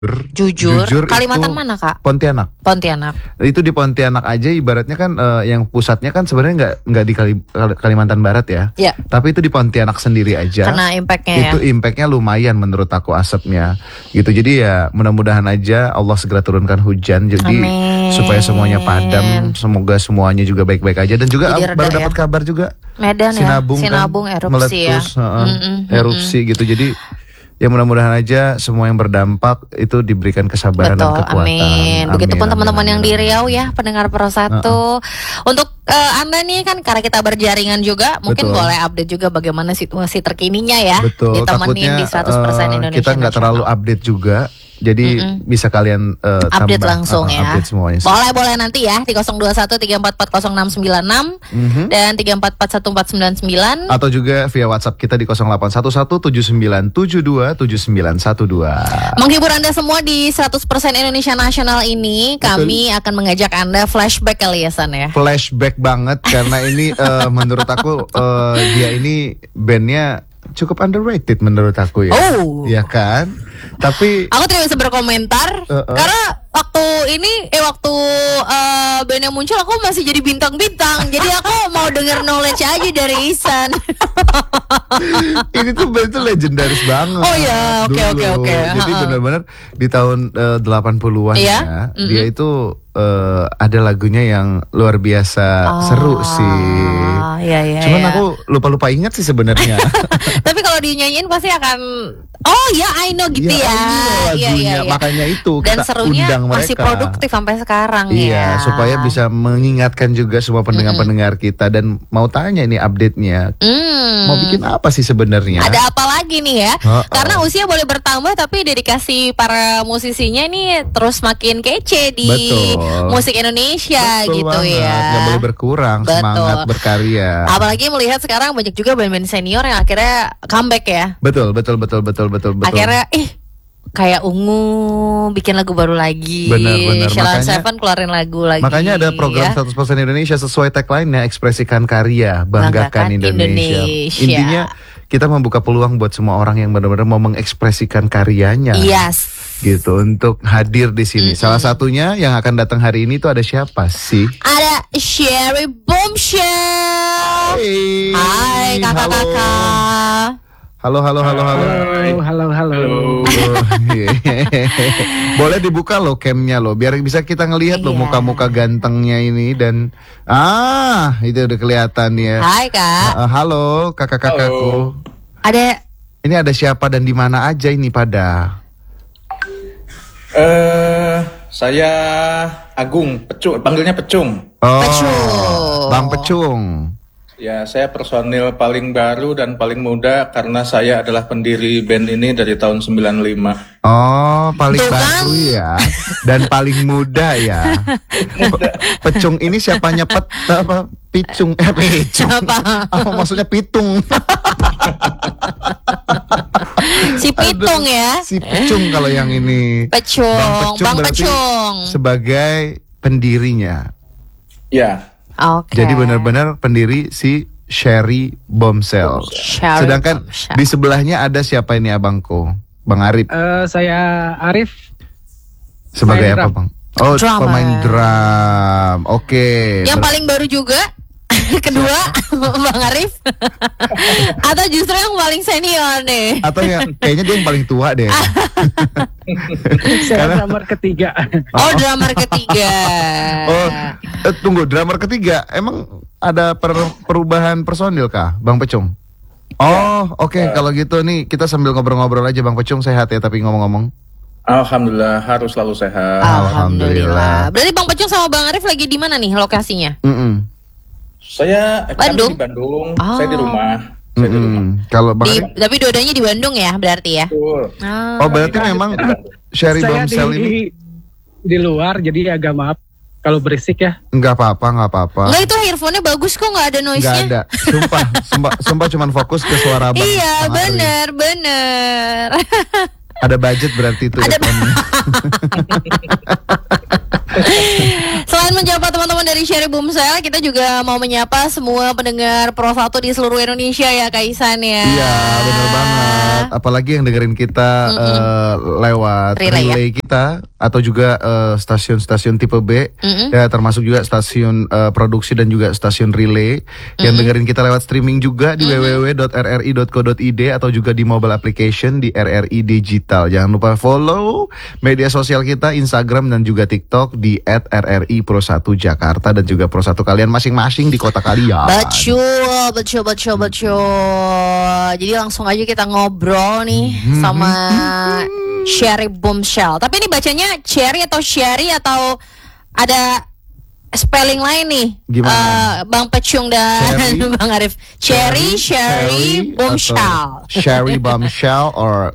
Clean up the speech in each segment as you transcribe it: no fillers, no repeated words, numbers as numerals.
Jujur. Kalimantan itu mana, Kak? Pontianak. Pontianak. Itu di Pontianak aja ibaratnya kan yang pusatnya kan sebenarnya nggak di Kalimantan Barat ya. Ya. Tapi itu di Pontianak sendiri aja. Karena impactnya itu impactnya lumayan menurut aku asapnya gitu. Jadi ya mudah-mudahan aja Allah segera turunkan hujan jadi Amin. supaya semuanya padam. Semoga semuanya juga baik-baik aja dan juga Jadi reda baru ya. dapat kabar juga Medan Sinabung kan erupsi meletus, ya. erupsi gitu. Jadi ya mudah-mudahan aja semua yang berdampak itu diberikan kesabaran dan Betul, kekuatan. amin. Begitupun Amin, teman-teman amin, yang amin. di Riau ya, pendengar Pro 1. Untuk Anda nih kan karena kita berjaringan juga, mungkin Betul. boleh update juga bagaimana situasi terkininya ya. Betul, Ditemenin di 100% Indonesia kita nggak terlalu Nasional. update juga. Jadi bisa kalian Update tambah, langsung ya. update semuanya. Boleh nanti ya di 021-344-0696 dan 344-14499. Atau juga via WhatsApp kita di 081179727912. Menghibur Anda semua di 100% Indonesia Nasional ini, kami akan mengajak Anda flashback kali ya San ya. Flashback banget karena ini menurut aku dia ini bandnya cukup underrated menurut aku ya. Oh. Ya kan? Tapi Aku tidak bisa berkomentar karena waktu bandnya muncul aku masih jadi bintang-bintang. Jadi aku mau denger knowledge aja dari Isan. ini tuh band tuh legendaris banget. Oh ya, oke, dulu. oke. Jadi benar-benar di tahun 80-an Iya? ya, dia itu ada lagunya yang luar biasa seru sih. Iya. Cuman aku lupa-lupa ingat sih sebenarnya. Tapi kalau dinyanyiin pasti akan I know gitu ya. Lagunya, makanya itu Dan kita serunya undang mereka. masih produktif sampai sekarang ya. Iya, supaya bisa mengingatkan juga semua pendengar-pendengar kita dan mau tanya ini update-nya. Mau bikin apa sih sebenarnya? Ada apa lagi nih ya? Karena usia boleh bertambah tapi dedikasi para musisinya ini terus makin kece di musik Indonesia. Betul gitu banget. ya. Nggak boleh berkurang semangat berkarya. Apalagi melihat sekarang banyak juga band-band senior yang akhirnya comeback ya. Betul. Akhirnya kayak Ungu bikin lagu baru lagi. Benar. Sheila Seven keluarin lagu lagi. Makanya ada program ya. 100% Indonesia sesuai tagline-nya, ekspresikan karya, banggakan Indonesia. Intinya kita membuka peluang buat semua orang yang benar-benar mau mengekspresikan karyanya. Yes. Gitu untuk hadir di sini. Salah satunya yang akan datang hari ini tuh ada siapa sih? Ada Sherry Bombshell. Hai kakak-kakak. Halo. Halo. Boleh dibuka loh camnya loh, biar bisa kita ngelihat loh muka-muka gantengnya ini dan itu udah kelihatan ya. Hai kak. Halo kakak-kakakku. Ini ada siapa dan di mana aja ini pada? Saya Agung, panggilnya Pecung. Pecung. Bang Pecung. Ya, saya personil paling baru dan paling muda karena saya adalah pendiri band ini dari tahun 95. Oh, paling baru ya. Dan paling muda ya. Pecung ini siapanya Picung. Picung. Apa maksudnya Pitung? Si Pitung ya. Si Pecung kalau yang ini. Pecung. Bang Pecung. Sebagai pendirinya. Ya. Okay. Jadi benar-benar pendiri si Sherry Bombshell. Sedangkan di sebelahnya ada siapa ini abangku? Bang Arif. Saya Arif. Sebagai apa bang? Oh, drummer. Pemain drum. Oke. Yang paling baru juga kedua Bang Arif. Atau justru yang paling senior nih? Atau ya kayaknya dia yang paling tua deh. Saya drummer ketiga. Oh, drummer ketiga. Tunggu, drummer ketiga. Emang ada perubahan personil kah, Bang Pecung? Oh, oke. Kalau gitu nih kita sambil ngobrol-ngobrol aja, Bang Pecung. Sehat ya tapi ngomong-ngomong. Alhamdulillah, harus selalu sehat. Alhamdulillah. Berarti Bang Pecung sama Bang Arif lagi di mana nih lokasinya? Saya Bandung. di Bandung. Saya di rumah. Kalau Bang Arif, tapi dua-duanya di Bandung ya berarti ya? Oh, berarti memang Sherry Bombshell ini di luar jadi agak maaf kalau berisik ya. Enggak apa-apa. Enggak, itu earphone-nya bagus kok, enggak ada noise-nya. Enggak ada. Sumpah cuman fokus ke suara Bang. Iya, Bang bener. Ada budget berarti itu. Ada. Selain menyapa teman-teman dari Cherry Boomsel, kita juga mau menyapa semua pendengar Pro 1 di seluruh Indonesia ya Kak Ihsan ya. Iya, benar banget. Apalagi yang dengerin kita lewat relay kita atau juga stasiun-stasiun tipe B, ya termasuk juga stasiun produksi dan juga stasiun relay yang dengerin kita lewat streaming juga di www.rri.co.id atau juga di mobile application di RRI Digital. Jangan lupa follow media sosial kita Instagram dan juga TikTok di @RRI Pro 1 Jakarta dan juga Pro 1 kalian masing-masing di kota kalian. Betul. Jadi langsung aja kita ngobrol nih sama Cherry Boomsel. Tapi ini bacanya Cherry atau Sherry atau ada spelling lain nih? Gimana? Bang Pecung dan Bang Arif. Cherry Boomsel. Cherry Boomsel or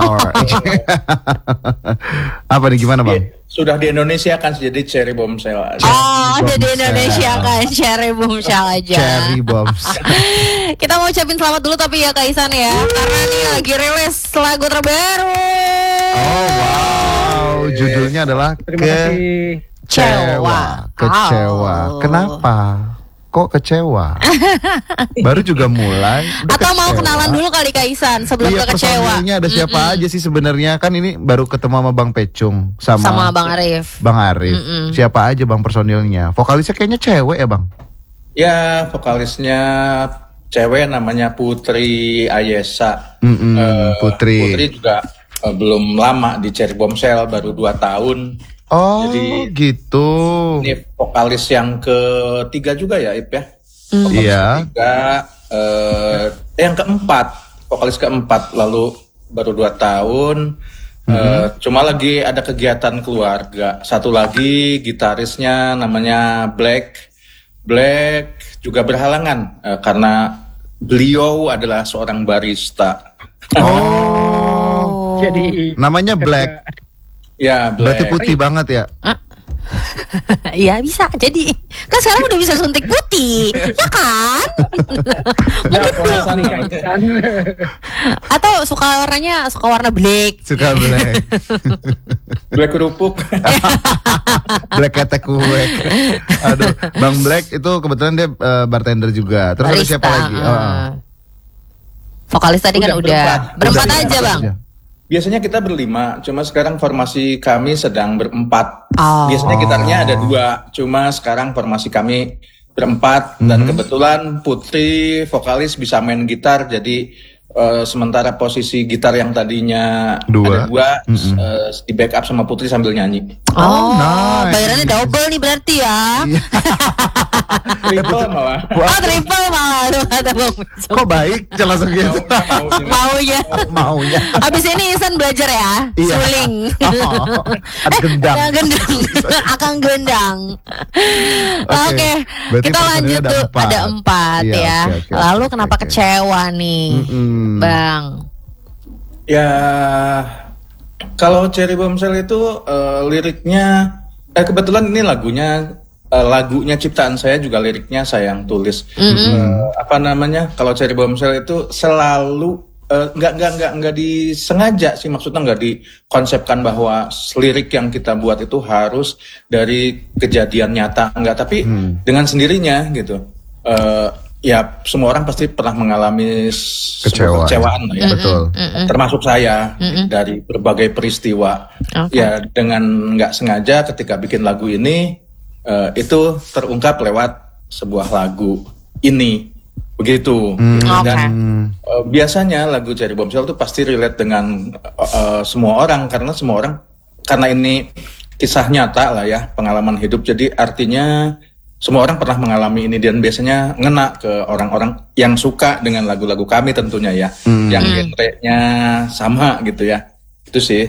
apa nih, gimana Bang? Sudah di Indonesia kan jadi Cherry Boomsel aja. Udah di Indonesia kan Cherry Boomsel aja. Cherry Boomsel. Kita mau ucapin selamat dulu tapi ya Kak Ihsan ya, karena nih lagi rilis lagu terbaru. Oh wow, judulnya adalah Terima kasih. Kecewa. Kenapa? Kok kecewa? Baru juga mulai. Atau mau kenalan dulu kali Kak Ihsan sebelum ke kecewa. Personilnya ada siapa aja sih sebenarnya? Kan ini baru ketemu sama Bang Pecung sama Bang Arif. Bang Arif. Siapa aja Bang personilnya? Vokalisnya kayaknya cewek ya Bang? Ya, vokalisnya cewek namanya Putri Ayesa. Putri. Putri juga belum lama di Cherry Boomsel, baru 2 tahun. Oh, jadi gitu. Ini vokalis yang ketiga juga ya, Ip ya. Iya. Yang keempat, vokalis keempat, lalu baru 2 tahun. Cuma lagi ada kegiatan keluarga. Satu lagi gitarisnya namanya Black juga berhalangan karena beliau adalah seorang barista. Jadi namanya Black. Ya, Black. Berarti putih banget ya? Iya bisa jadi. Kan sekarang udah bisa suntik putih, ya kan? Atau suka warna black. Suka black. Black kerupuk. Black ketek kue. Aduh, Bang Black itu kebetulan dia bartender juga. Terus ada siapa lagi? Vokalis tadi kan udah berempat aja Bang. Biasanya kita berlima, cuma sekarang formasi kami sedang berempat. Biasanya gitarnya ada 2, cuma sekarang formasi kami berempat. Dan kebetulan Putri vokalis bisa main gitar, jadi sementara posisi gitar yang tadinya ada 2 di backup sama Putri sambil nyanyi. Nice. Bayarannya double nih berarti ya. Triple malah. Triple malah. Kok baik langsung gitu. Maunya. Abis ini Ihsan belajar ya. Suling. Akan gendang. Oke. Kita lanjut tuh. Ada 4 ya. Lalu kenapa kecewa nih Bang? Ya, kalau Cherry Boomsel itu liriknya kebetulan ini lagunya ciptaan saya, juga liriknya saya yang tulis. Kalau Cherry Boomsel itu selalu nggak disengaja sih, maksudnya nggak dikonsepkan bahwa lirik yang kita buat itu harus dari kejadian nyata, tapi dengan sendirinya gitu. Ya semua orang pasti pernah mengalami kekecewaan ya. Betul. Termasuk saya dari berbagai peristiwa. Ya dengan nggak sengaja ketika bikin lagu ini itu terungkap lewat sebuah lagu ini, begitu. Dan biasanya lagu Cherry Boomsel itu pasti relate dengan semua orang, karena ini kisah nyata lah ya, pengalaman hidup. Jadi artinya semua orang pernah mengalami ini, dan biasanya ngena ke orang-orang yang suka dengan lagu-lagu kami tentunya ya, yang genre-nya sama gitu ya. Itu sih.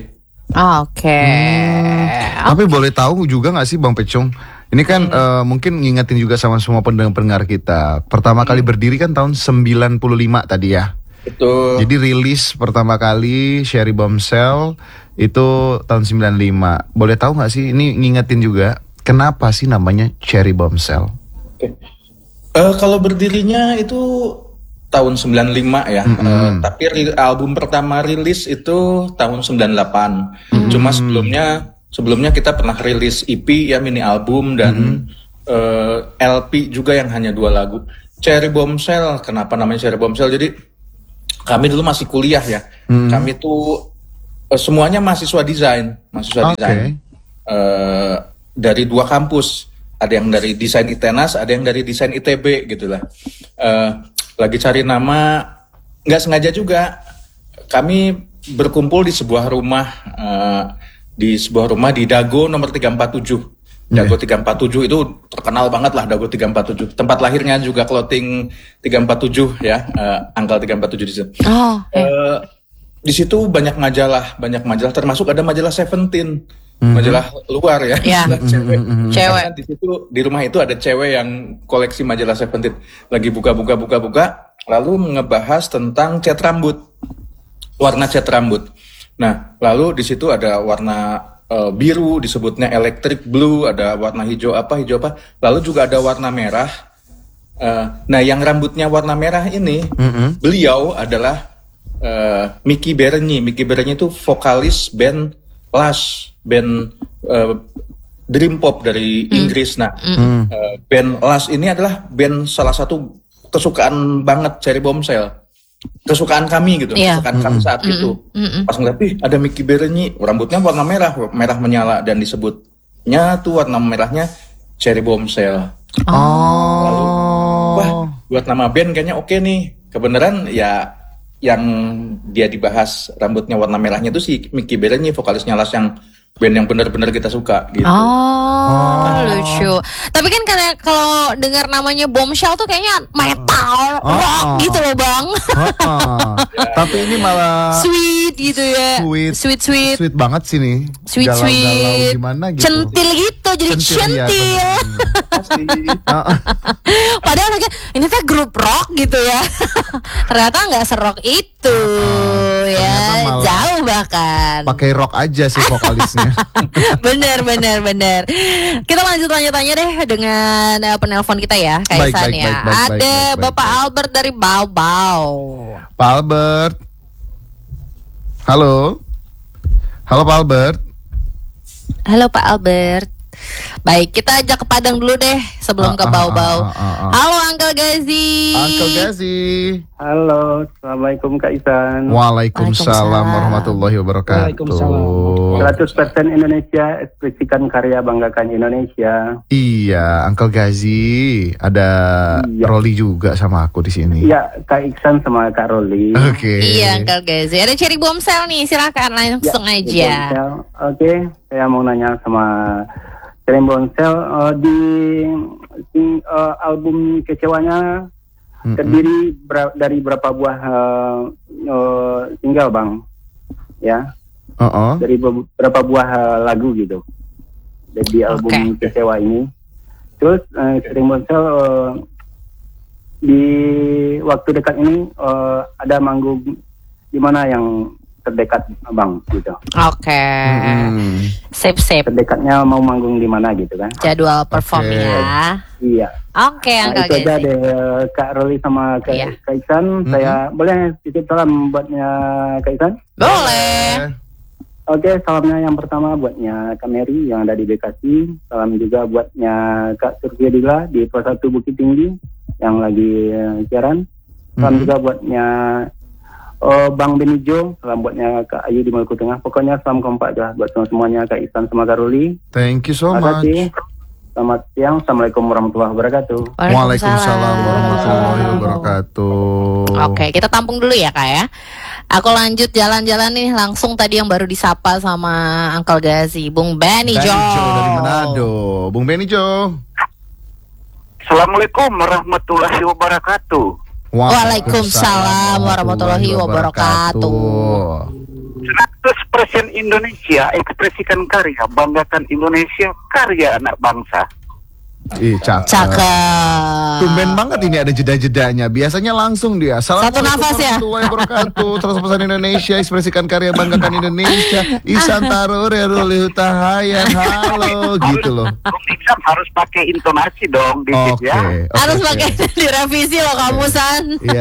Tapi boleh tahu juga nggak sih Bang Pecung? Ini kan mungkin ngingetin juga sama semua pendengar kita. Pertama kali berdiri kan tahun 95 tadi ya. Betul. Jadi rilis pertama kali Cherry Boomsel itu tahun 95. Boleh tahu nggak sih? Ini ngingetin juga. Kenapa sih namanya Cherry Boomsel? Kalau berdirinya itu tahun 95 ya. Tapi album pertama rilis itu tahun 98. Cuma sebelumnya Sebelumnya kita pernah rilis EP ya, mini album dan LP juga yang hanya 2 lagu. Cherry Bombshell, kenapa namanya Cherry Bombshell? Jadi kami dulu masih kuliah ya. Kami tuh semuanya mahasiswa desain. Dari 2 kampus. Ada yang dari desain ITENAS, ada yang dari desain ITB gitulah. Lagi cari nama, nggak sengaja juga. Kami berkumpul di sebuah rumah di Dago nomor 347. Dago 347 itu terkenal banget lah, Dago 347. Tempat lahirnya juga clothing 347 ya, angka 347 di situ. Di situ banyak majalah termasuk ada majalah Seventeen. Majalah luar ya, cewek. Di situ di rumah itu ada cewek yang koleksi majalah Seventeen. Lagi buka, lalu ngebahas tentang cat rambut, warna cat rambut. Nah, lalu di situ ada warna biru, disebutnya electric blue, ada warna hijau apa, lalu juga ada warna merah. Nah, yang rambutnya warna merah ini, beliau adalah Mickey Bernie. Mickey Bernie itu vokalis band Lush, band Dream Pop dari Inggris. Nah, band Lush ini adalah band salah satu kesukaan banget Cherry Bombshell. Kesukaan kami gitu, kesukaan kami saat itu. Pas ngeliat, ada Mickey Bernie, rambutnya warna merah menyala dan disebutnya tuh warna merahnya Cherry Bombshell. Lalu, wah, buat nama band kayaknya oke nih. Kebenaran ya, yang dia dibahas rambutnya warna merahnya itu si Mickey Bernie, vokalisnya Lush, yang band yang benar-benar kita suka gitu. Lucu. Tapi kan kalau dengar namanya Bombshell tuh kayaknya metal, rock gitu loh Bang. Tapi ini malah sweet gitu ya. Sweet banget sih nih. Galau-galau gimana gitu. Centil gitu, jadi centil. Padahal ini tuh grup rock gitu ya. Ternyata nggak serok itu ya, jauh bahkan. Pakai rock aja sih vokalisnya. bener. Kita lanjut tanya deh dengan penelpon kita ya, Kaisan ya. Ada Bapak Albert dari Bau. Pak Albert. Halo Pak Albert. Halo Pak Albert. Baik, kita ajak ke Padang dulu deh sebelum ke Bau-Bau. Halo Uncle Gazi. Halo, assalamualaikum Kak Isan. Waalaikumsalam warahmatullahi wabarakatuh. 100% Indonesia, ekspresikan karya, banggakan Indonesia. Iya, Uncle Gazi. Ada Rolly juga sama aku di sini. Iya, Kak Iksan sama Kak Rolly. Oke. Iya, Uncle Gazi. Ada Cherry Bombshell nih, silakan langsung aja. Oke, saya mau nanya sama Cherry Bombshell di album Kecewanya terdiri dari berapa buah single Bang? Ya. Dari berapa buah lagu gitu. Di album Kecewa ini. Terus Cherry Bombshell di waktu dekat ini ada manggung di mana yang terdekat Bang gitu. Sip. Terdekatnya mau manggung di mana gitu kan? Jadwal perform ya. Iya. Uncle itu Gazi. aja deh Kak Rolly sama Kak Iksan. Saya boleh titip salam buatnya Kak Iksan? Boleh. Oke, salamnya yang pertama buatnya Kak Mary yang ada di Bekasi. Salam juga buatnya Kak Surya Dila di Pos 1 Bukit Tinggi yang lagi siaran. Salam juga buatnya Bang Benijo, salam buatnya Kak Ayu di Maluku Tengah. Pokoknya salam kompak lah buat semuanya Kak Iksan sama Kak Rolly. Thank you so much. Selamat siang, assalamualaikum warahmatullahi wabarakatuh. Waalaikumsalam warahmatullahi wabarakatuh. Oke, kita tampung dulu ya Kak ya. Aku lanjut jalan-jalan nih langsung tadi yang baru disapa sama Uncle Gazi, Bung Benijo dari Manado. Bung Benijo. Assalamualaikum warahmatullahi wabarakatuh. Waalaikumsalam warahmatullahi wabarakatuh. 100% Indonesia, ekspresikan karya, banggakan Indonesia, karya anak bangsa. Ih, cakep. Cakep. Tumben banget ini ada jeda-jedanya. Biasanya langsung dia. Satu nafas ya. Warahmatullahi wabarakatuh. 100% Indonesia, ekspresikan karya, banggakan Indonesia. Isantaro Reruli Hutahayan. Halo, gitu loh. Bung Iksan harus pakai intonasi dong dikit Oke. ya. Harus pakai direvisi loh kamu San. Iya.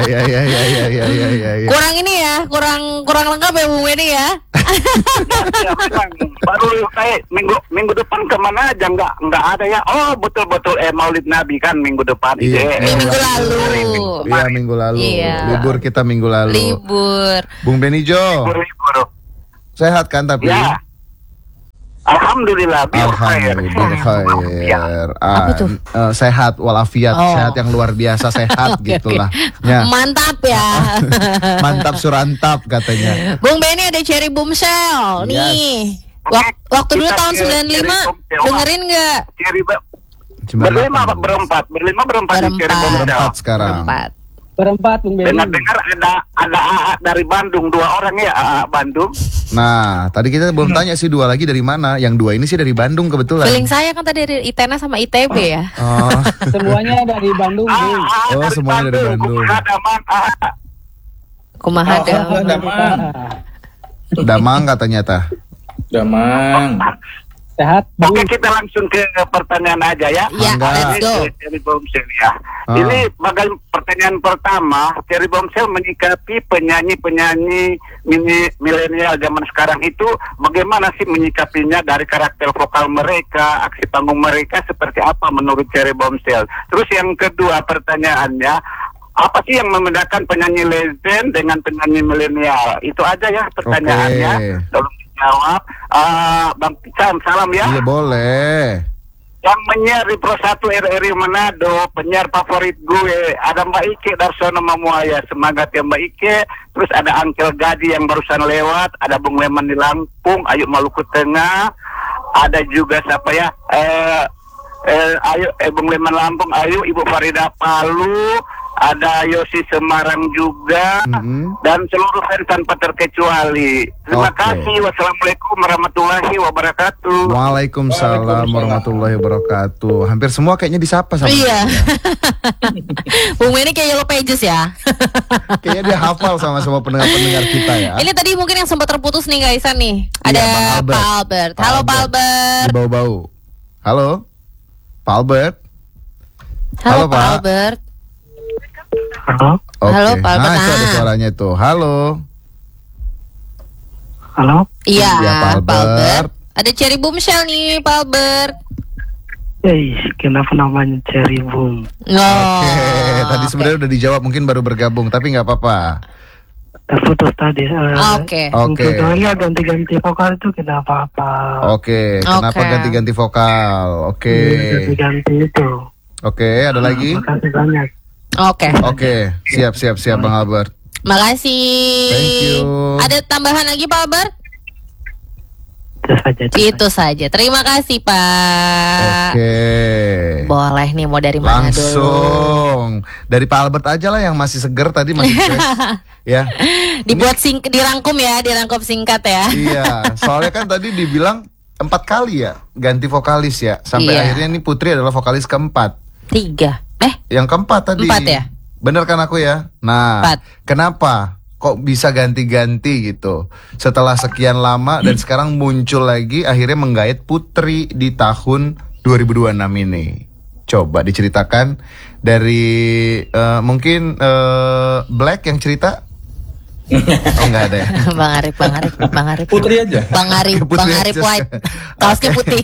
Kurang ini ya, kurang lengkap ya Bung Weni ya. Ya, memang. Baru kayak minggu depan kemana aja nggak ada ya. Oh betul-betul Maulid Nabi kan minggu depan. Iya. Minggu lalu. Iya, minggu lalu. Iya. Libur kita minggu lalu. Libur. Bung Benijo, Libur. sehat kan tapi? Ya. Alhamdulillah. Alhamdulillah khair. Apa tuh? Sehat walafiat, Oh. sehat yang luar biasa sehat Oke, gitulah. oke. Ya. Mantap ya. Mantap surantap katanya. Bung Benny ada Cherry Boomshell nih. Waktu dulu Kita tahun ke 95 Cherry Boomshell. dengerin nggak? Berlima berempat di Cherry Boomshell. Berempat sekarang. Berempat Bung Benny. Dengar ada AA dari Bandung 2 orang ya AA Bandung. Nah, tadi kita belum tanya sih 2 lagi dari mana. Yang 2 ini sih dari Bandung kebetulan. Feeling saya kan tadi dari ITENA sama ITB ya. Oh, Semuanya dari Bandung, Bung. Oh, semuanya dari Bandung. Kumaha Oh, Damang. Damang katanya tah. Damang. Sehat, Bung. Oke, kita langsung ke pertanyaan aja ya. Ya, Mangga. let's go. Cherry Boomshell ya. Ah. Ini bagai pertanyaan pertama, Cherry Boomshell menyikapi penyanyi-penyanyi milenial zaman sekarang itu bagaimana sih menyikapinya dari karakter vokal mereka, aksi panggung mereka seperti apa menurut Cherry Boomshell? Terus yang kedua pertanyaannya, apa sih yang membedakan penyanyi legend dengan penyanyi milenial? Itu aja ya pertanyaannya. Oke. Tolong dijawab. Bang Pican, salam ya. Iya boleh. Yang menyiar di Pro 1 RRI Manado, penyiar favorit gue, ada Mbak Ike Darsono Mamuaya, semangat ya Mbak Ike. Terus ada Angkel Gadi yang barusan lewat, ada Bung Leman di Lampung, Ayu Maluku Tengah, ada juga siapa ya, Bung Leman Lampung, Ayu, Ibu Farida Palu, ada Yosi Semarang juga, dan seluruh fans tanpa terkecuali. Terima Oke. kasih. Wassalamualaikum warahmatullahi wabarakatuh. Waalaikumsalam warahmatullahi wabarakatuh. Hampir semua kayaknya disapa sama Iya. Bung Benny kayak Yellow Pages ya. Kayaknya dia hafal sama semua pendengar-pendengar kita ya. Ini tadi mungkin yang sempat terputus nih Kak Isan nih. Iya, Ada Bang Albert. Pak Albert. Halo Pak Albert. Di bau-bau. Halo, Pak Albert. Halo Halo, Pak Pak. Albert. Halo. Oke. Halo, Pak Albert. Nah, itu ada Ah. suaranya tuh. Halo. Halo. Iya, Iya, Pak Pak Albert. Albert. Ada Cherry Boomshell nih Pak Albert. Kenapa namanya Cherry Boom? Oh. Oke, tadi sebenarnya udah dijawab, mungkin baru bergabung, tapi nggak apa-apa. Terputus tadi. Oke. Oke. Ganti-ganti vokal itu kenapa apa? Oke, kenapa Oke. ganti-ganti vokal? Oke. Ganti itu. Oke, ada lagi? Makasih banyak. Oke. Oke, siap Bang Albert. Makasih. Thank you. Ada tambahan lagi Pak Albert? Itu saja. Itu saja. Terima kasih Pak. Oke. Boleh nih mau dari mana dulu? Langsung dari Pak Albert aja lah yang masih seger tadi masih fresh. Ya. Dibuat dirangkum ya, dirangkum singkat ya. Iya, soalnya kan tadi dibilang 4 kali ya ganti vokalis ya. Sampai Iya. akhirnya ini Putri adalah vokalis keempat. 3. Yang keempat tadi. 4 ya? Bener kan aku ya? Nah, 4. kenapa kok bisa ganti-ganti gitu? Setelah sekian lama dan sekarang muncul lagi akhirnya menggait Putri di tahun 2026 ini. Coba diceritakan dari mungkin Black yang cerita. Oh enggak ada ya. Bang Arif. Putri aja. Bang Arif Putri aja. White. Kaosnya putih.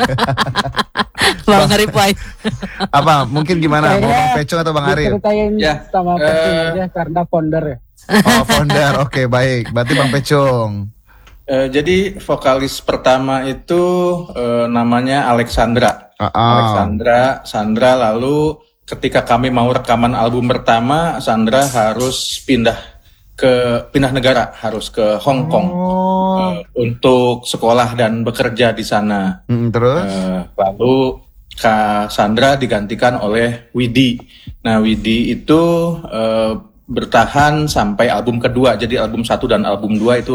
Bang Arif White. Apa? Mungkin gimana? Mau Bang Pecong atau Bang Arif? Diceritain Ya, sama Pecong aja karena founder ya. Oh, founder. Oke, baik. Berarti Bang Pecong. Jadi vokalis pertama itu namanya Alexandra. Sandra lalu ketika kami mau rekaman album pertama, Sandra harus pindah negara, harus ke Hong Kong untuk sekolah dan bekerja di sana. Terus? Lalu Kak Sandra digantikan oleh Widi. Nah, Widi itu bertahan sampai album kedua. Jadi album 1 dan album 2 itu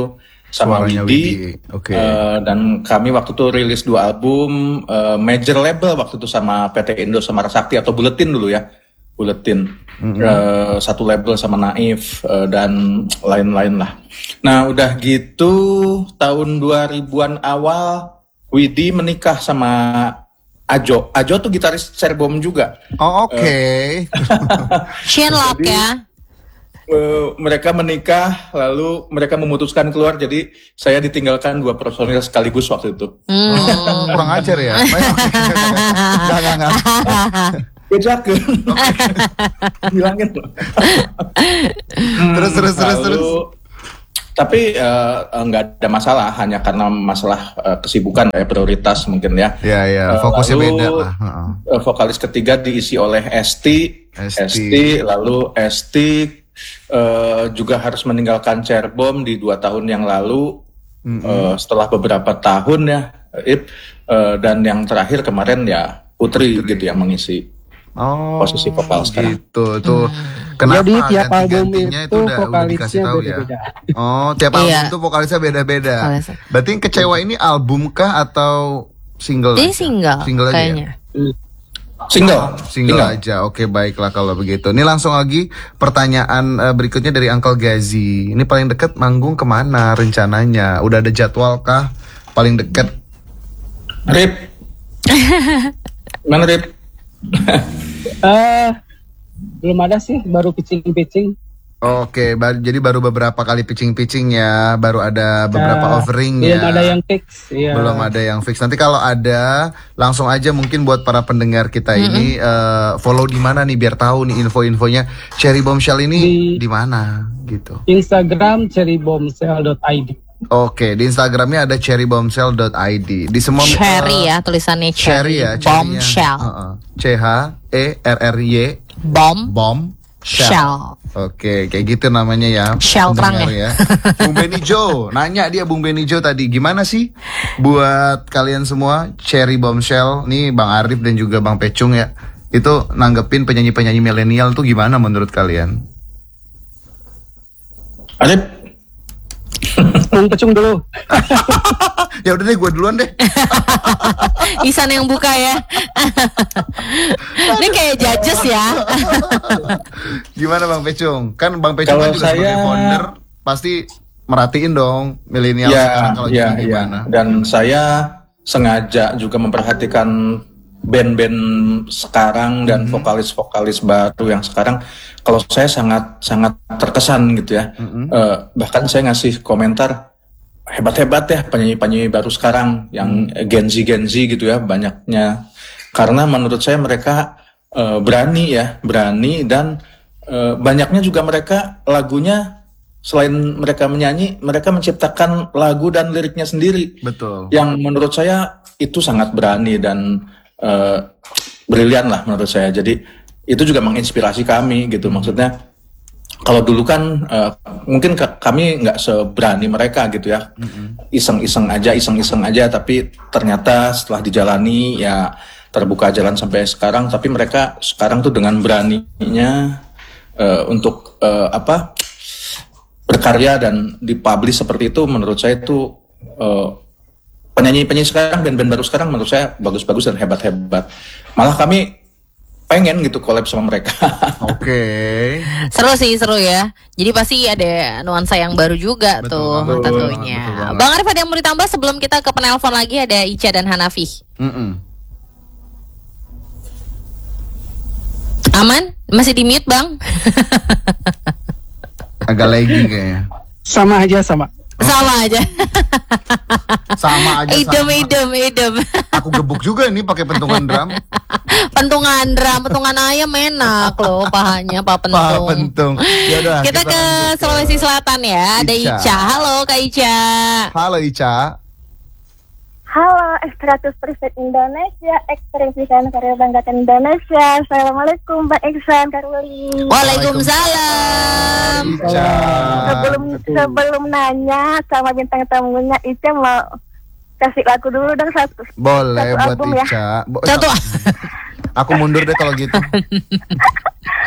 sama Suaranya Widi. Oke. Dan kami waktu itu rilis 2 album major label waktu itu sama PT Indo Samarasakti atau Buletin dulu ya. Buletin. Satu label sama Naif dan lain-lain lah. Nah, udah gitu tahun 2000-an awal Widi menikah sama Ajo. Ajo tuh gitaris Cerbom juga. Oh, oke. Shenlock ya. Mereka menikah, lalu mereka memutuskan keluar. Jadi saya ditinggalkan 2 personil sekaligus waktu itu. Kurang ajar ya. Enggak. Bejakeun. Bilangin loh. Terus. Tapi nggak ada masalah, hanya karena masalah kesibukan ya, prioritas mungkin ya. Ya, fokusnya lalu, beda lah. Vokalis ketiga diisi oleh Esti. Lalu Esti juga harus meninggalkan Cerbom di 2 tahun yang lalu. Setelah beberapa tahun ya, dan yang terakhir kemarin ya Putri gitu yang mengisi posisi vokal sekarang. Gitu tuh. Kenapa Jadi tiap album ganti-gantinya itu udah vokalisnya dikasih tahu beda-beda. ya. Oh, tiap album Iya. itu vokalisnya beda-beda. Vokalisnya. Berarti yang Kecewa ini album kah atau single? Dia aja? single aja kayaknya. ya? Single. Aja. Oke, baiklah kalau begitu. Ini langsung lagi pertanyaan berikutnya dari Uncle Gazi. Ini paling dekat manggung kemana rencananya? Udah ada jadwal kah? Paling dekat? Rip. Mana Rip? Belum ada sih, baru pitching. Oke, jadi baru beberapa kali pitching ya, baru ada beberapa offering ya. Belum ada yang fix. Ya. Belum ada yang fix. Nanti kalau ada, langsung aja mungkin buat para pendengar kita ini follow di mana nih biar tahu nih info-infonya. Cherry Bombshell ini di mana gitu. Instagram cherrybombshell.id. Oke, di Instagramnya ada cherrybombshell.id. Di semua Cherry ya tulisannya Cherry ya, Bombshell. CHERRY Bombshell. Oke, kayak gitu namanya ya. Shell pendengar terang ya. Bung Benny Joe, nanya dia Bung Benny Joe tadi gimana sih buat kalian semua Cherry Bombshell nih Bang Arif dan juga Bang Pecung ya. Itu nanggepin penyanyi-penyanyi milenial tuh gimana menurut kalian? Arif. Bung Pecung dulu. Ya udah deh, gue duluan deh. Isan yang buka ya. Ini kayak judges ya. Gimana Bang Pecung? Kan Bang Pecung Kalau kan juga sebagai founder pasti merhatiin dong milenial sekarang kalau gimana. Dan saya sengaja juga memperhatikan band-band sekarang dan vokalis-vokalis baru yang sekarang. Kalau saya sangat terkesan gitu ya. Bahkan saya ngasih komentar, hebat-hebat ya penyanyi-penyanyi baru sekarang yang Gen Z gitu ya banyaknya. Karena menurut saya mereka berani dan banyaknya juga mereka lagunya selain mereka menyanyi, mereka menciptakan lagu dan liriknya sendiri. Betul. Yang menurut saya itu sangat berani dan brilian lah menurut saya. Jadi itu juga menginspirasi kami gitu. Maksudnya kalau dulu kan mungkin kami nggak seberani mereka gitu ya. Iseng-iseng aja, tapi ternyata setelah dijalani ya terbuka jalan sampai sekarang. Tapi mereka sekarang tuh dengan beraninya untuk berkarya dan dipublish seperti itu, menurut saya itu penyanyi-penyanyi sekarang, band-band baru sekarang menurut saya bagus-bagus dan hebat-hebat. Malah kami pengen gitu collab sama mereka. Oke. Seru ya. Jadi pasti ada nuansa yang baru juga tuh tentunya. Bang Arif, ada yang mau ditambah sebelum kita ke penelpon lagi? Ada Ica dan Hanafi. Aman? Masih di mute Bang? Agak lagging kayaknya. Sama aja. Sama aja. Sama aja. Idem. Aku gebuk juga nih pakai pentungan drum. Pentungan ayam enak loh pahanya, Pak Pentung. Pak Pentung. Yaudah, kita ke Sulawesi Selatan ya. Ada Ica. Halo Kak Ica. Halo Ica. Halo, Ekstratus Preset Indonesia, Ekspresikan Karya Banggakan Indonesia. Assalamualaikum, Mbak Iksan Karuli. Waalaikumsalam. Ica. Sebelum nanya sama bintang tamunya, Ica mau kasih lagu dulu dong satu. Boleh satu buat album Ica. Satu. Aku mundur deh kalau gitu.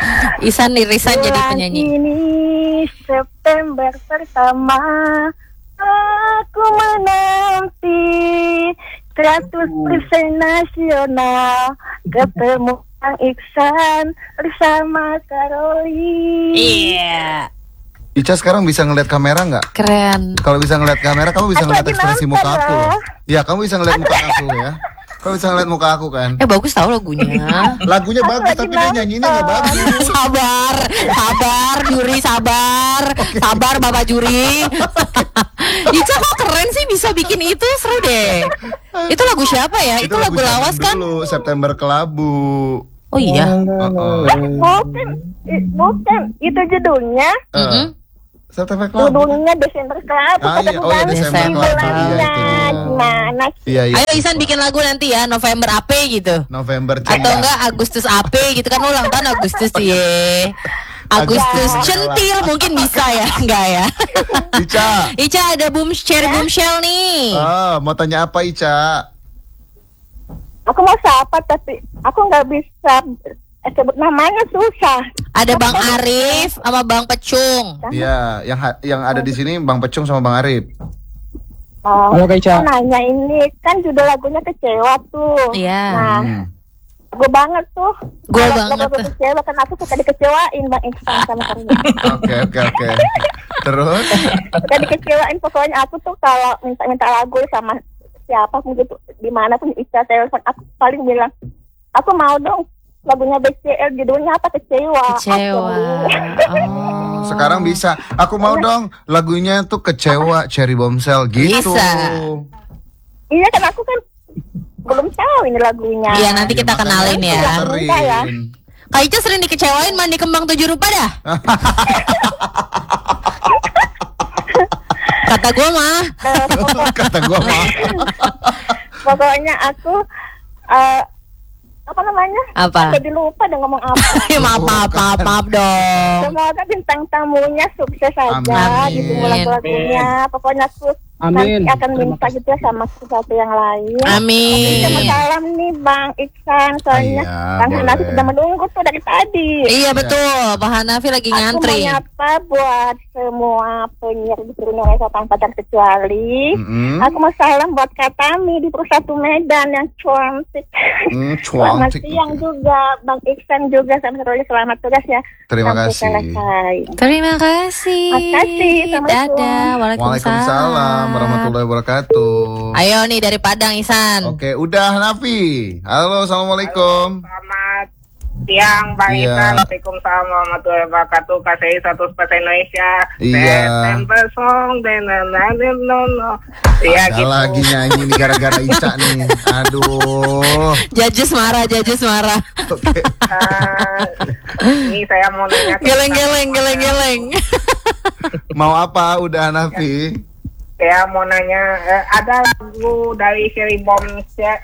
Isan irisan jadi penyanyi. Ini September pertama, Aku menanti 100% nasional ketemu Bang Iksan bersama Karoli. Iya. Ica sekarang bisa ngeliat kamera nggak? Keren. Kalau bisa ngeliat kamera, kamu bisa Aku ngeliat lagi ekspresi nonton muka aku. loh. Ya, kamu bisa ngeliat muka aku ya. Kamu bisa ngeliat muka aku kan. Bagus tahu lagunya. Lagunya Aku bagus, lagi tapi dia nyanyinya nggak nonton. bagus. Sabar, sabar, juri sabar, sabar Bapak juri. Ica kok keren sih bisa bikin itu, seru deh. Itu lagu siapa ya? Itu lagu lawas kan? Dulu, September Kelabu. Oh iya. Bukan, itu judulnya. September Kelabu. Judulnya Desember Club. Ah, iya. Oh, iya, Desember Club. Iya, itu dia. Gimana sih? Iya, iya. Ayo Isan bikin lagu nanti ya, November AP gitu. November Atau Cinta. enggak Agustus AP gitu kan ulang tahun Agustus ye. Agustus centil mungkin bisa ya, enggak ya? Ica. Ica ada cherry bombshell nih. Mau tanya apa Ica? Aku mau sapa tapi aku nggak bisa sebut namanya, susah. Ada Bang Arif sama Bang Pecung. Iya, yang ada di sini Bang Pecung sama Bang Arif. Oh, Halo, Kak Ica. aku nanya ini kan judul lagunya Kecewa tuh. Iya. Nah, gue banget tuh. Gue Kalau banget lagu tuh. Kecewa kan aku suka dikecewain Bang Iksan sama Karina. Oke. Terus? Suka dikecewain, pokoknya aku tuh kalau minta lagu sama siapa pun gitu, di mana pun bisa telepon, aku paling bilang aku mau dong lagunya BCL, judulnya apa, Kecewa. Kecewa. Aku- Sekarang bisa. Aku mau dong lagunya tuh Kecewa Cherry Bombshell gitu. Bisa. Iya kan aku kan belum tahu ini lagunya. Iya, nanti kita kenalin ya. Sering. Kak Ica sering dikecewain mandi kembang 7 rupa dah. Kata gue mah. Kata gua mah. Pokoknya aku apa namanya? Apa? Jadi lupa udah ngomong apa. maaf dong. Semoga bintang tamunya sukses saja Amin. gitu lagu-lagunya. Pokoknya aku Amin. nanti akan minta gitu ya sama sesuatu yang lain. Amin. Sama salam nih Bang Iksan, soalnya Iya, Bang boleh. Hanafi sudah menunggu tuh dari tadi. Iya betul, Pak Hanafi lagi Aku mau ngantri. nyapa buat semua penyiar di seluruh Indonesia tanpa terkecuali. Aku mau salam buat Katami di Persatu Medan yang cantik. Selamat Cantik. siang juga Bang Iksan juga sama Roli, selamat tugas ya. Terima Sampai kasih. selesai. Terima kasih. Makasih, Assalamualaikum. Dadah. Waalaikumsalam warahmatullahi wabarakatuh. Ayo nih dari Padang Isan. Oke, udah Nafi. Halo, assalamualaikum. Selamat siang, Bang Iya. Iksan. Waalaikumsalam warahmatullahi wabarakatuh. KCI 100% Indonesia. Iya. September song, no. Iya Ada gitu. lagi nyanyi nih gara-gara Ica nih. Aduh. Judges marah. Oke. Ini saya mau nanya. Geleng. Mau apa? Udah Nafi. Saya mau nanya, ada lagu dari Cherry Bombshell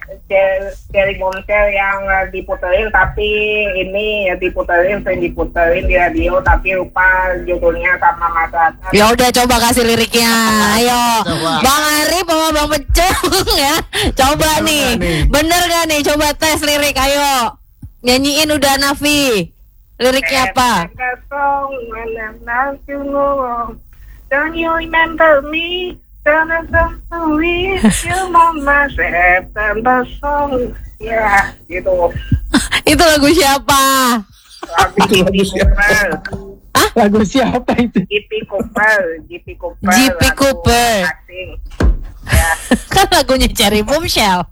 yang diputerin, tapi ini ya sering diputerin di radio, tapi lupa judulnya sama masyarakat. Ya udah coba kasih liriknya. Ayo. Coba. Bang Arif sama Bang Pecung ya. Coba nih. Bener gak nih? Coba tes lirik ayo. Nyanyiin udah Nafi. Liriknya apa? September song, when I'm not too long. Don't you remember me? Don't you mama September song. Ya, gitu. Itu lagu siapa? Lagu GP Cooper. Lagu siapa itu? GP Cooper. GP lagu Cooper. asing. Ya. Kan lagunya Cherry Bombshell.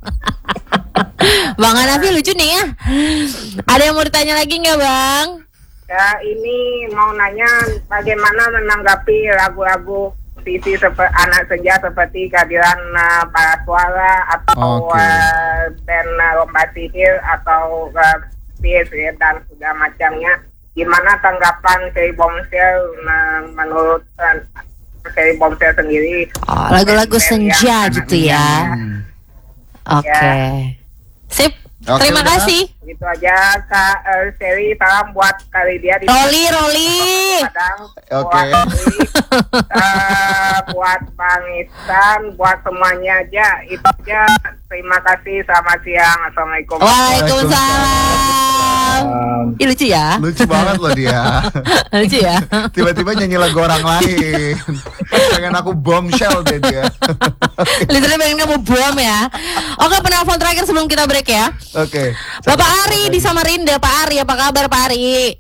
Bang Hanafi lucu nih ya. Ada yang mau ditanya lagi nggak Bang? Ya, ini mau nanya bagaimana menanggapi lagu-lagu sisi anak senja seperti kehadiran para suara atau Oke. band lomba sihir atau PSE dan segala macamnya. Gimana tanggapan Cherry Bombshell menurut Cherry Bombshell sendiri? Oh, lagu-lagu Band senja yang gitu ya. Oke. Sip. Oke, Terima udah. kasih. Gitu aja Kak Cherry, salam buat kali dia di Roli. Padang. Oke. Buat Bang Iksan, buat semuanya aja. Itu aja. Terima kasih. Selamat siang. Assalamualaikum. Waalaikumsalam. malam. Ih, lucu ya. Lucu banget loh dia. Lucu ya. Tiba-tiba nyanyi lagu orang lain. Pengen aku bombshell deh dia. Literally pengen kamu bom ya. Oke, penelpon terakhir sebelum kita break ya. Oke. Bapak Ari di Samarinda. Pak Ari, apa kabar Pak Ari?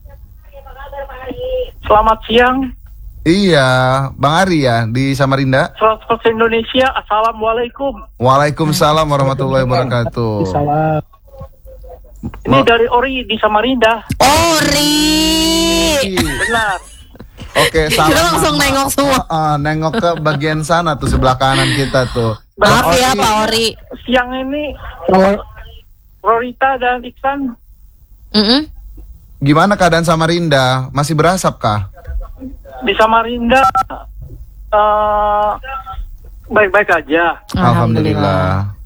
Selamat siang, Iya, Bang Ari ya di Samarinda. 100% Indonesia. Assalamualaikum. Waalaikumsalam warahmatullahi wabarakatuh. Salam. Ini dari Ori di Samarinda. Ori. Benar. Oke, Kita langsung nengok semua. Nengok ke bagian sana tuh, sebelah kanan kita tuh. Maaf Bang ya Ori. Pak Ori. Siang ini Rorita dan Iksan Gimana keadaan Samarinda? Masih berasap kah? di Samarinda baik-baik aja. Alhamdulillah.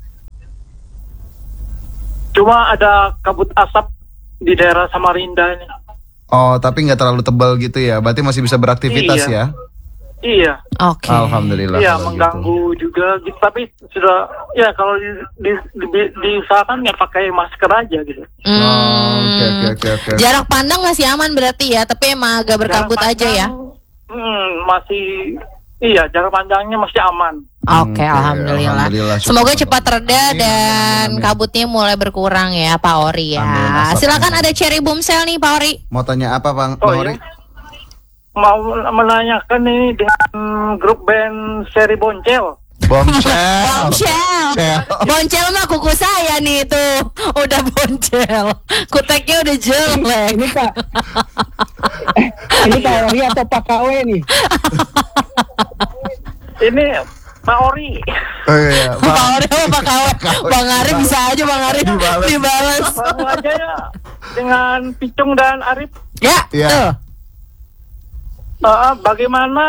Cuma ada kabut asap di daerah Samarinda ini. Oh, tapi nggak terlalu tebal gitu ya? Berarti masih bisa beraktivitas Iya. ya? Iya. Oke. Alhamdulillah. Iya, kalau mengganggu juga gitu. Tapi sudah ya kalau diusahakan ya pakai masker aja gitu. Oke. Jarak pandang masih aman berarti ya, tapi emang agak berkabut Jarak aja ya. Masih iya, jarak pandangnya masih aman. Oke, alhamdulillah. Semoga cepat reda dan amin. kabutnya mulai berkurang ya Pak Ori ya. Amin, Silakan ada Cherry Boomsel nih Pak Ori. Mau tanya apa Bang Oh, Ori? iya. Mau menanyakan ini dengan grup band Seri Boncel. Bombshell. Boncel. Boncel mah kuku saya nih tuh. Udah boncel. Kuteknya udah jelek. Ini Kak. Ini Pak Ori atau Pak KW nih? Ini Pak Ori. Oh iya, Pak Ori sama Pak Kawe. Bang Arif bisa aja Bang Arif dibalas. Langsung aja ya dengan Picung dan Arif. Ya, Iya. tuh. Bagaimana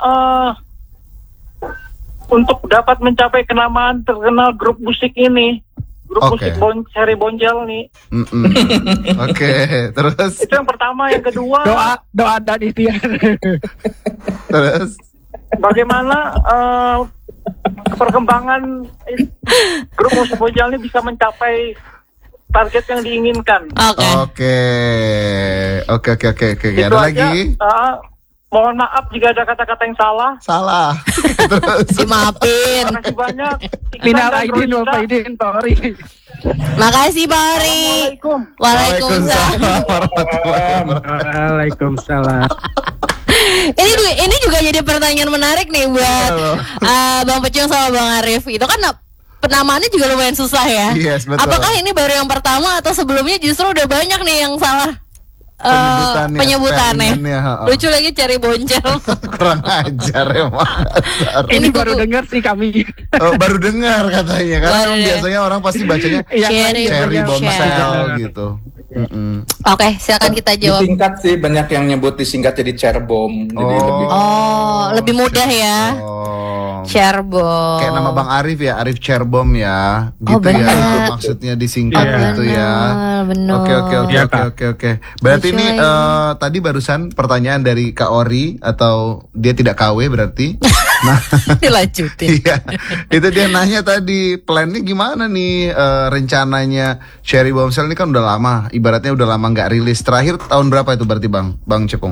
untuk dapat mencapai kenamaan terkenal grup musik ini, grup Oke. musik Seri Boncel nih. Oke, terus Itu yang pertama. Yang kedua, Doa dan ikhtiar. terus bagaimana perkembangan grup musik Boncel ini bisa mencapai target yang diinginkan. Oke. Oke. Itu Ada aja. lagi? Mohon maaf jika ada kata-kata yang salah. Salah. Terus Dimaafin. Terima kasih banyak. Minal aidin wal faidin Pak Ori. Makasih Pak Ori. Assalamualaikum. Waalaikumsalam. warahmatullahi wabarakatuh. Waalaikumsalam. Ini juga jadi pertanyaan menarik nih buat Bang Pecung sama Bang Arif. Itu kan penamaannya juga lumayan susah ya. Yes, betul. Apakah ini baru yang pertama atau sebelumnya justru udah banyak nih yang salah penyebutannya? spellingannya, Lucu lagi cari boncel. Kurang ajar emang. Ini baru dengar sih kami. Baru dengar katanya. Karena Baru emang ya. biasanya orang pasti bacanya Cherry Bombshell gitu. Oke, silakan kita jawab. Disingkat sih, banyak yang nyebut disingkat jadi Cerbom. Jadi lebih Lebih mudah ya. Cerbom. Kayak nama Bang Arif ya, Arif Cerbom ya. Gitu ya. benar. Itu maksudnya disingkat gitu ya. Benar. Oke. Berarti Lucu ini lagi. tadi barusan pertanyaan dari Kak Ori atau dia tidak KW berarti. Nah, Dilanjutin. iya. Itu dia nanya tadi, plannya gimana nih rencananya Cherry Bombshell ini kan udah lama, ibaratnya udah lama nggak rilis. Terakhir tahun berapa itu berarti Bang Cepung?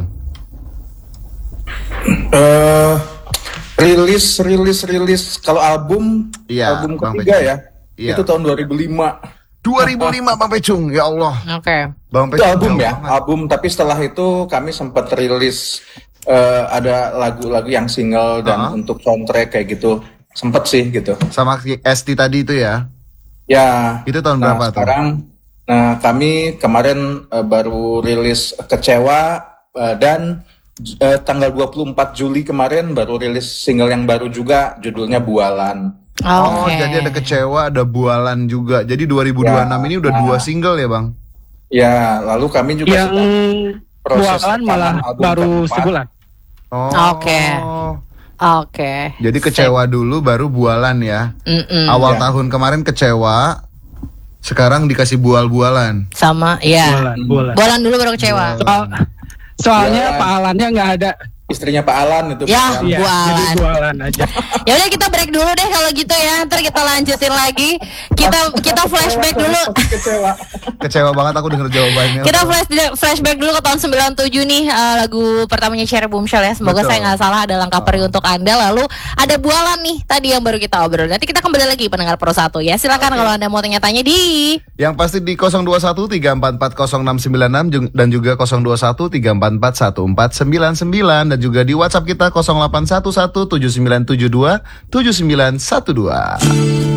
rilis kalau album Iya, album Bang ketiga Pecung. ya. Iya. Itu tahun 2005. 2005 Bang Pecung, ya Allah. Oke. Bang Itu Pecung album jauh ya, banget. album. Tapi setelah itu kami sempat rilis ada lagu-lagu yang single dan untuk soundtrack kayak gitu. Sempet sih gitu. Sama ST tadi itu ya. Ya. Itu tahun berapa tuh? Sekarang, nah kami kemarin baru rilis Kecewa dan tanggal 24 Juli kemarin baru rilis single yang baru juga, judulnya Bualan. Oh, jadi ada Kecewa, ada Bualan juga. Jadi 2026 ini udah 2 single ya, Bang? Ya, lalu kami juga Yang sedang proses Bualan malah rekaman album baru keempat. sebulan. Oh. Oke. Jadi Kecewa dulu baru Bualan ya. Awal Ya. tahun kemarin Kecewa, sekarang dikasih bual-bualan. Sama, ya. Bualan. Bolan dulu baru kecewa. Soalnya Bualan. Pak Alannya nggak ada. istrinya Pak Alan itu. Ya, Pak Alan. Iya, Bu Alan. jadi Bu Alan aja. Ya udah kita break dulu deh kalau gitu ya. Ntar kita lanjutin lagi. Kita flashback dulu. Kecewa banget aku denger jawabannya. Kita flashback dulu ke tahun 97 nih, lagu pertamanya Cherry Boomshell ya. Semoga Betul. saya nggak salah ada langkah perih untuk Anda. Lalu ada Bu Alan nih tadi yang baru kita obrol. Nanti kita kembali lagi pendengar Pro 1 ya. Silakan kalau Anda mau tanya-tanya di Yang pasti di 021-344-0696 dan juga 021-344-1499 dan juga di WhatsApp kita 0811-7972-7912.